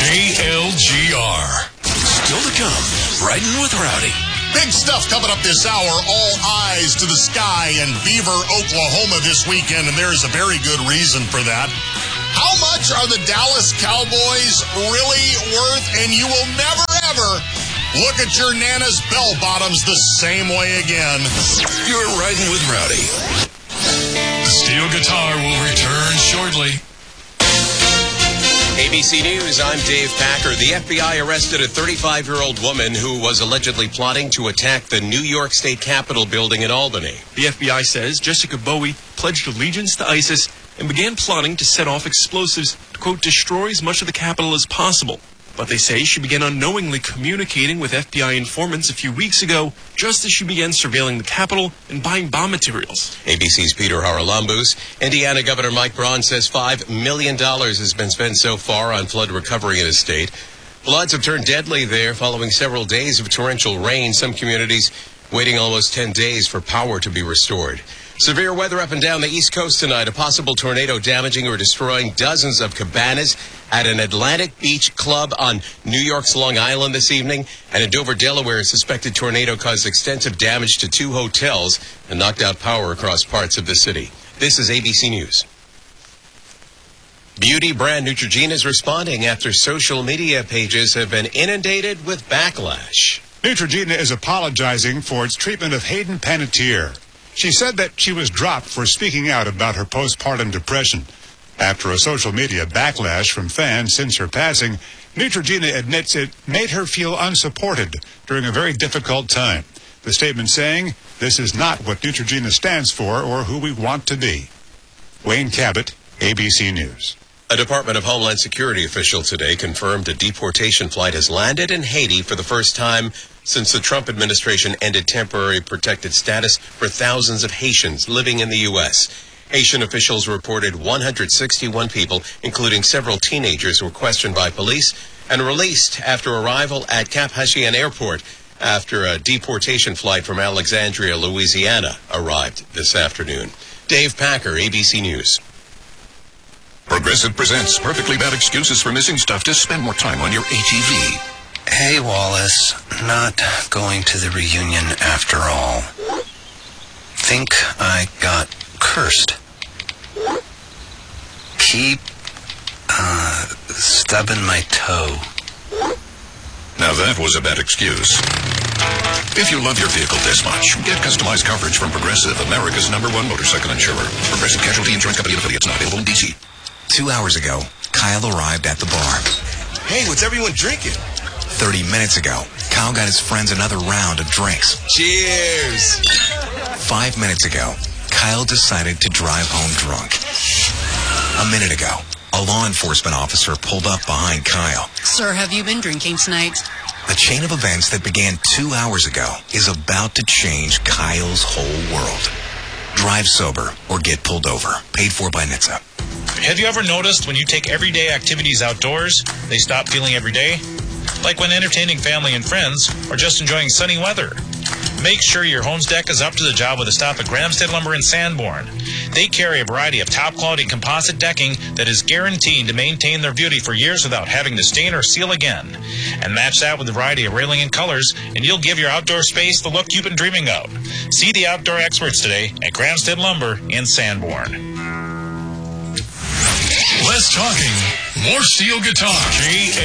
KLGR. Still to come, Riding with Rowdy. Big stuff coming up this hour. All eyes to the sky in Beaver, Oklahoma this weekend, and there's a very good reason for that. How much are the Dallas Cowboys really worth? And you will never, ever look at your Nana's bell bottoms the same way again. You're Riding with Rowdy. The steel guitar will return shortly. ABC News, I'm Dave Packer. The FBI arrested a 35-year-old woman who was allegedly plotting to attack the New York State Capitol building in Albany. The FBI says Jessica Bowie pledged allegiance to ISIS and began plotting to set off explosives to, quote, destroy as much of the Capitol as possible. But they say she began unknowingly communicating with FBI informants a few weeks ago, just as she began surveilling the Capitol and buying bomb materials. ABC's Peter Haralambous. Indiana Governor Mike Braun says $5 million has been spent so far on flood recovery in his state. Floods have turned deadly there following several days of torrential rain. Some communities waiting almost 10 days for power to be restored. Severe weather up and down the East Coast tonight. A possible tornado damaging or destroying dozens of cabanas at an Atlantic Beach club on New York's Long Island this evening. And in Dover, Delaware, a suspected tornado caused extensive damage to 2 hotels and knocked out power across parts of the city. This is ABC News. Beauty brand Neutrogena is responding after social media pages have been inundated with backlash. Neutrogena is apologizing for its treatment of Hayden Panettiere. She said that she was dropped for speaking out about her postpartum depression. After a social media backlash from fans since her passing, Neutrogena admits it made her feel unsupported during a very difficult time. The statement saying, "This is not what Neutrogena stands for or who we want to be." Wayne Cabot, ABC News. A Department of Homeland Security official today confirmed a deportation flight has landed in Haiti for the first time since the Trump administration ended temporary protected status for thousands of Haitians living in the U.S. Haitian officials reported 161 people, including several teenagers, were questioned by police and released after arrival at Cap Haitien Airport after a deportation flight from Alexandria, Louisiana, arrived this afternoon. Dave Packer, ABC News. Progressive presents perfectly bad excuses for missing stuff to spend more time on your ATV. Hey, Wallace, not going to the reunion after all. Think I got cursed. Keep, stubbing my toe. Now that was a bad excuse. If you love your vehicle this much, get customized coverage from Progressive, America's #1 motorcycle insurer. Progressive Casualty Insurance Company and affiliates, not available in D.C. 2 hours ago, Kyle arrived at the bar. Hey, what's everyone drinking? 30 minutes ago, Kyle got his friends another round of drinks. Cheers! 5 minutes ago, Kyle decided to drive home drunk. A minute ago, a law enforcement officer pulled up behind Kyle. Sir, have you been drinking tonight? The chain of events that began 2 hours ago is about to change Kyle's whole world. Drive sober or get pulled over. Paid for by NHTSA. Have you ever noticed when you take everyday activities outdoors, they stop feeling everyday? Like when entertaining family and friends or just enjoying sunny weather. Make sure your home's deck is up to the job with a stop at Grahamstead Lumber in Sanborn. They carry a variety of top-quality composite decking that is guaranteed to maintain their beauty for years without having to stain or seal again. And match that with a variety of railing and colors, and you'll give your outdoor space the look you've been dreaming of. See the outdoor experts today at Grahamstead Lumber in Sanborn. Less talking, more steel guitar.